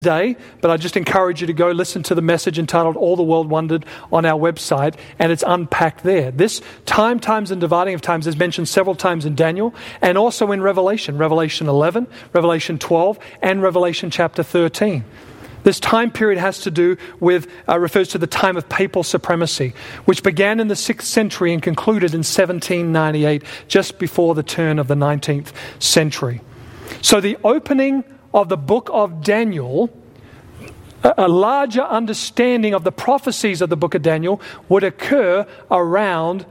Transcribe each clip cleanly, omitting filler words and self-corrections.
day, but I just encourage you to go listen to the message entitled All the World Wondered on our website, and it's unpacked there. This times, and dividing of times is mentioned several times in Daniel and also in Revelation 11, Revelation 12, and Revelation chapter 13. This time period has to do with, refers to the time of papal supremacy, which began in the 6th century and concluded in 1798, just before the turn of the 19th century. So the opening of the book of Daniel, a larger understanding of the prophecies of the book of Daniel would occur around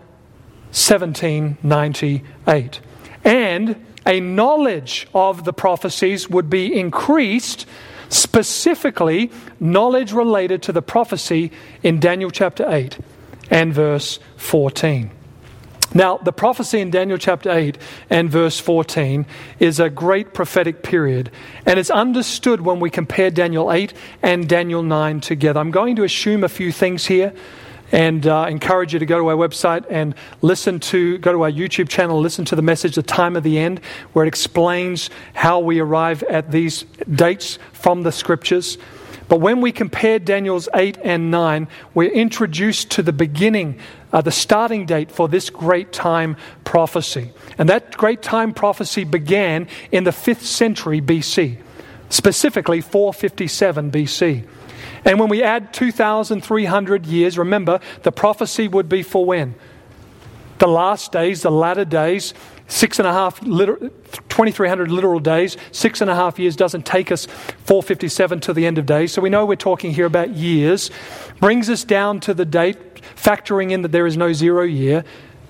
1798. And a knowledge of the prophecies would be increased, specifically knowledge related to the prophecy in Daniel chapter 8 and verse 14. Now, the prophecy in Daniel chapter 8 and verse 14 is a great prophetic period, and it's understood when we compare Daniel 8 and Daniel 9 together. I'm going to assume a few things here and encourage you to go to our website and go to our YouTube channel, listen to the message, The Time of the End, where it explains how we arrive at these dates from the scriptures. But when we compare Daniel's 8 and 9, we're introduced to the beginning, the starting date for this great time prophecy. And that great time prophecy began in the 5th century BC, specifically 457 BC. And when we add 2,300 years, remember, the prophecy would be for when? The last days, the latter days, 2,300 literal days, 6.5 years doesn't take us 457 to the end of days. So we know we're talking here about years. Brings us down to the date, factoring in that there is no 0 year,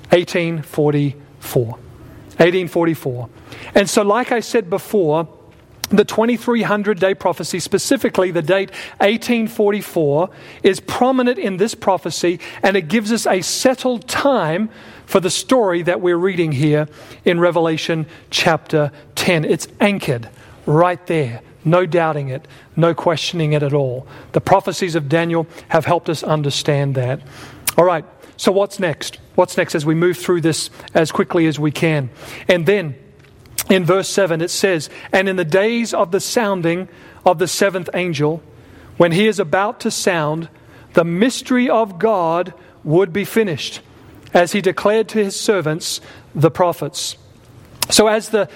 1844. 1844. And so like I said before, the 2300-day prophecy, specifically the date 1844, is prominent in this prophecy, and it gives us a settled time for the story that we're reading here in Revelation chapter 10. It's anchored right there. No doubting it, no questioning it at all. The prophecies of Daniel have helped us understand that. All right, so what's next? What's next as we move through this as quickly as we can? And then, in verse 7 it says, "And in the days of the sounding of the 7th angel, when he is about to sound, the mystery of God would be finished, as he declared to his servants, the prophets." So at the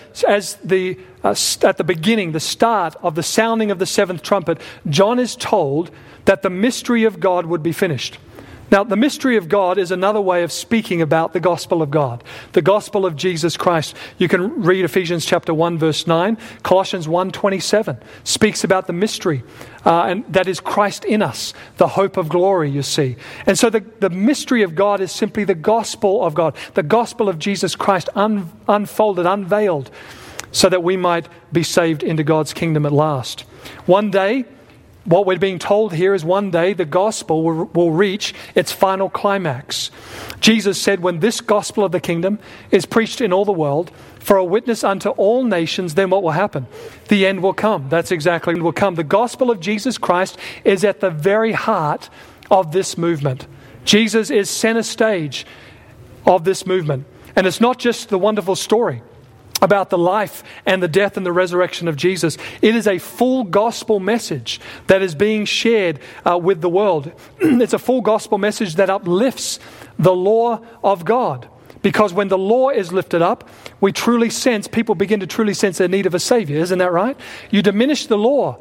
beginning, the start of the sounding of the 7th trumpet, John is told that the mystery of God would be finished. Now, the mystery of God is another way of speaking about the gospel of God, the gospel of Jesus Christ. You can read Ephesians chapter 1, verse 9. Colossians 1:27 speaks about the mystery, and that is Christ in us, the hope of glory, you see. And so the mystery of God is simply the gospel of God, the gospel of Jesus Christ unfolded, unveiled, so that we might be saved into God's kingdom at last. One day, what we're being told here is one day the gospel will reach its final climax. Jesus said, when this gospel of the kingdom is preached in all the world for a witness unto all nations, then what will happen? The end will come. That's exactly what will come. The gospel of Jesus Christ is at the very heart of this movement. Jesus is center stage of this movement. And it's not just the wonderful story about the life and the death and the resurrection of Jesus. It is a full gospel message that is being shared with the world. It's a full gospel message that uplifts the law of God. Because when the law is lifted up, people begin to truly sense their need of a Savior. Isn't that right? You diminish the law,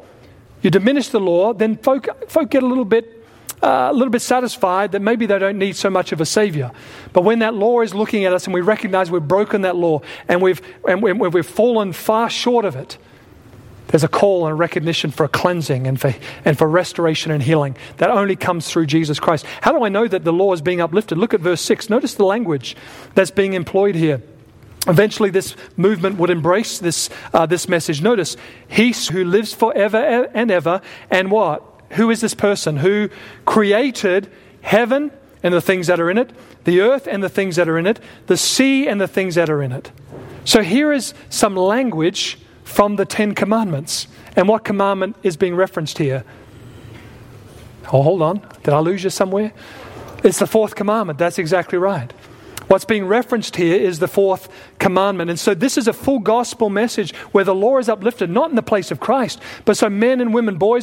then folk get a little bit satisfied that maybe they don't need so much of a Savior. But when that law is looking at us and we recognize we've broken that law and we've fallen far short of it, there's a call and a recognition for a cleansing and for restoration and healing that only comes through Jesus Christ. How do I know that the law is being uplifted? Look at verse 6. Notice the language that's being employed here. Eventually this movement would embrace this message. Notice, he who lives forever and ever, and what? Who is this person who created heaven and the things that are in it, the earth and the things that are in it, the sea and the things that are in it? So here is some language from the 10 Commandments. And what commandment is being referenced here? Oh, hold on. Did I lose you somewhere? It's the 4th commandment. That's exactly right. What's being referenced here is the fourth commandment. And so this is a full gospel message where the law is uplifted, not in the place of Christ, but so men and women, boys